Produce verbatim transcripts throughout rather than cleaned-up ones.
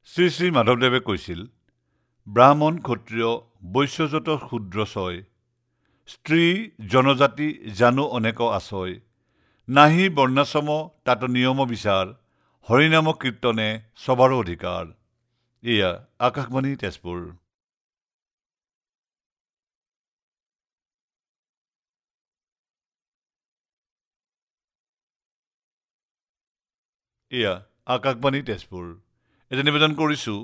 শ্ৰী শ্ৰী মাধৱদেৱে কৈছিল, ব্ৰাহ্মণ ক্ষত্ৰিয় বৈশ্যযত শূদ্ৰ ছয়, স্ত্ৰী জনজাতি জানো অনেক আছয়, নাহি বৰ্ণাশ্ৰম তাত নিয়ম বিচাৰ, হৰিনাম কীৰ্তনে সবাৰ অধিকাৰ। এয়া আকাশবাণী তেজপুৰ। এয়া আকাশবাণী তেজপুৰ। এতিয়া নিবেদন কৰিছোঁ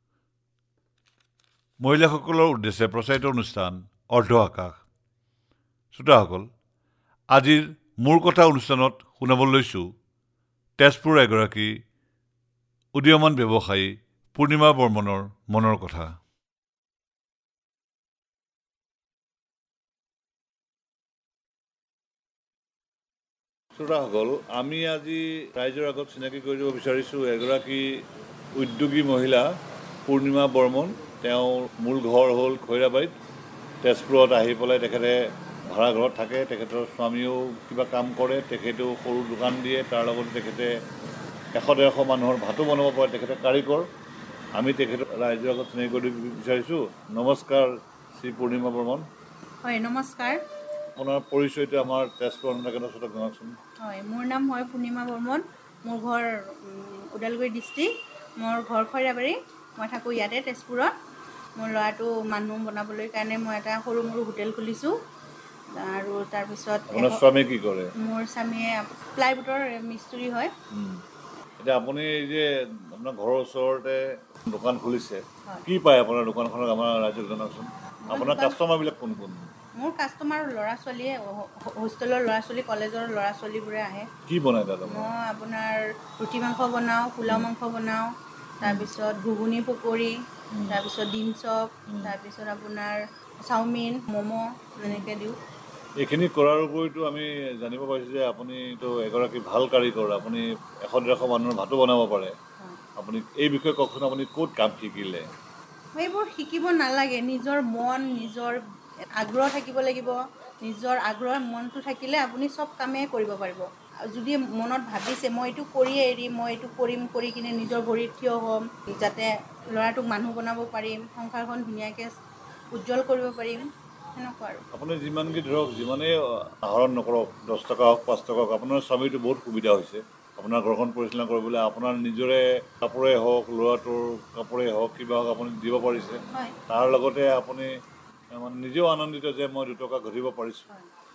মহিলাসকলৰ উদ্দেশ্যে প্ৰচাৰিত অনুষ্ঠান অৰ্ধ আকাশ। শ্ৰোতাসকল, আজিৰ মোৰ কথা অনুষ্ঠানত শুনাবলৈ লৈছোঁ তেজপুৰৰ এগৰাকী উদীয়মান ব্যৱসায়ী পূৰ্ণিমা বৰ্মনৰ মনৰ কথা। শ্ৰোতাসকল, আমি আজি ৰাইজৰ আগত চিনাকি কৰি দিব বিচাৰিছোঁ এগৰাকী উদ্যোগী মহিলা পূৰ্ণিমা বৰ্মন। তেওঁৰ মূল ঘৰ হ'ল খৈৰাবাৰীত। তেজপুৰত আহি পেলাই তেখেতে ভাড়া ঘৰত থাকে। তেখেতৰ স্বামীয়েও কিবা কাম কৰে, তেখেতেও সৰু দোকান দিয়ে। তাৰ লগতে তেখেতে এশ ডেৰশ মানুহৰ ভাতো বনাব পাৰে, তেখেতে কাৰিকৰ। আমি তেখেতক ৰাইজৰ আগত চিনাকি কৰি দিব বিচাৰিছোঁ। নমস্কাৰ শ্ৰী পূৰ্ণিমা বৰ্মন। হয়, নমস্কাৰ। আপোনাৰ পৰিচয়টো আমাৰ তেজপুৰ অন্নকেন্দ্ৰ ওচৰত জনাওকচোন। হয়, মোৰ নাম হয় পূৰ্ণিমা বৰ্মন। মোৰ ঘৰ ওদালগুৰি ডিষ্ট্ৰিক্ট, মোৰ ঘৰ খৈৰাবাৰী। মই থাকোঁ ইয়াতে তেজপুৰত। মোৰ ল'ৰাটো মানুহ বনাবলৈ কাৰণে মই এটা সৰু মৰু হোটেল খুলিছোঁ। আৰু তাৰপিছত আপোনাৰ স্বামীয়ে কি কৰে? মোৰ স্বামীয়ে প্লাইবোৰ্ডৰ মিস্ত্ৰী হয়। এতিয়া আপুনি এই যে আপোনাৰ ঘৰৰ ওচৰতে দোকান খুলিছে, হয়। কি পায় আপোনাৰ দোকানখনত আমাৰ ৰাইজক জনাওকচোন। মোৰ আপোনাৰ দোকান- কাষ্টমাৰবিলাক কোন কোন? মোৰ কাষ্টমাৰ ল'ৰা ছোৱালীয়ে হোষ্টেলৰ ল'ৰা ছোৱালী, কলেজৰ ল'ৰা ছোৱালীবোৰে আহে। কি বনায় তাত আপোনাৰ? মই আপোনাৰ ৰুটি মাংস বনাওঁ, পোলাও মাংস বনাওঁ, তাৰপিছত ঘুগুনি পকৰি, তাৰপিছত ডিম চপ, তাৰপিছত আপোনাৰ চাওমিন, ম'ম' এনেকৈ দিওঁ। এইখিনি কৰাৰ উপৰিতো আমি জানিব পাৰিছোঁ যে আপুনিতো এগৰাকী ভাল কাৰিকৰ। আপুনি এশ ডেৰশ মানুহৰ ভাতো বনাব পাৰে। আপুনি এই বিষয়ে কওকচোন, আপুনি ক'ত কাম শিকিলে? সেইবোৰ শিকিব নালাগে। নিজৰ মন, নিজৰ আগ্ৰহ থাকিব লাগিব। নিজৰ আগ্ৰহ মনটো থাকিলে আপুনি চব কামেই কৰিব পাৰিব। যদি মনত ভাবিছে মই এইটো কৰিয়ে এৰিম, মই এইটো কৰিম, কৰি কিনে নিজৰ ভৰিত থিয় হ'ম, যাতে ল'ৰাটোক মানুহ বনাব পাৰিম, সংসাৰখন ধুনীয়াকৈ উজ্জ্বল কৰিব পাৰিম, সেনেকুৱা আৰু। আপুনি যিমানকৈ ধৰক যিমানেই আহৰণ নকৰক, দহ টকা হওক পাঁচ টকা হওক, আপোনাৰ স্বামীটো বহুত সুবিধা হৈছে আপোনাৰ ঘৰখন পৰিচালনা কৰিবলৈ। আপোনাৰ নিজৰে কাপোৰেই হওক, ল'ৰাটোৰ কাপোৰেই হওক, কিবা হওক আপুনি দিব পাৰিছে। তাৰ লগতে আপুনি মানে নিজেও আনন্দিত যে মই দুটকা ঘটিব পাৰিছোঁ।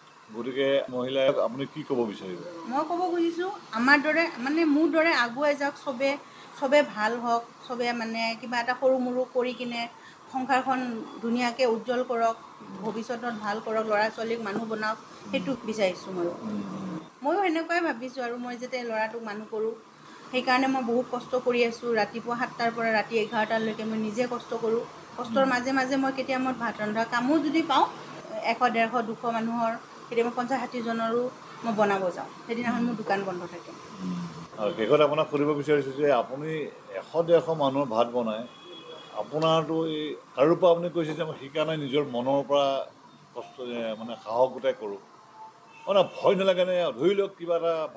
গতিকে মহিলাই আপুনি কি ক'ব বিচাৰিব? মই ক'ব খুজিছোঁ, আমাৰ দৰে মানে মোৰ দৰে আগুৱাই যাওক চবে, চবে ভাল হওক, চবে মানে কিবা এটা সৰু মৰু কৰি কিনে সংসাৰখন ধুনীয়াকৈ উজ্জ্বল কৰক, ভৱিষ্যতত ভাল কৰক, ল'ৰা ছোৱালীক মানুহ বনাওক, সেইটো বিচাৰিছোঁ মই। ময়ো সেনেকুৱাই ভাবিছোঁ আৰু মই যাতে ল'ৰাটোক মানুহ কৰোঁ, সেইকাৰণে মই বহুত কষ্ট কৰি আছোঁ। ৰাতিপুৱা সাতটাৰ পৰা ৰাতি এঘাৰটালৈকে মই নিজে কষ্ট কৰোঁ। কষ্টৰ মাজে মাজে মই কেতিয়াবা মই ভাত ৰন্ধা কামো যদি পাওঁ, এশ ডেৰশ দুশ মানুহৰ, কেতিয়াবা পঞ্চাছ ষাঠিজনৰো মই বনাব যাওঁ। সেইদিনাখন মোৰ দোকান বন্ধ থাকে। আৰু শেষত আপোনাক সুধিব বিচাৰিছোঁ যে আপুনি এশ ডেৰশ মানুহৰ ভাত বনায়, আপোনাৰতো এই কাৰোৰ পৰা আপুনি কৈছে যে মই শিকা নাই, নিজৰ মনৰ পৰা কষ্ট মানে সাহস গোটাই কৰোঁ। মানে ভয় নালাগেনে? ধৰি লওক কিবা এটা